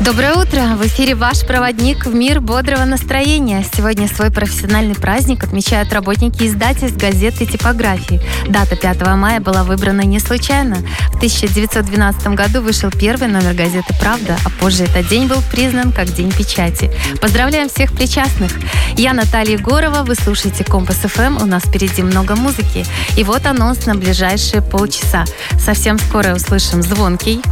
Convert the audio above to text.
Доброе утро! В эфире ваш проводник в мир бодрого настроения. Сегодня свой профессиональный праздник отмечают работники издательств, газет и типографии. Дата 5 мая была выбрана не случайно. В 1912 году вышел первый номер газеты «Правда», а позже этот день был признан как День печати. Поздравляем всех причастных! Я Наталья Егорова, вы слушаете Компас ФМ, у нас впереди много музыки. И вот анонс на ближайшие полчаса. Совсем скоро услышим «Звонкий»,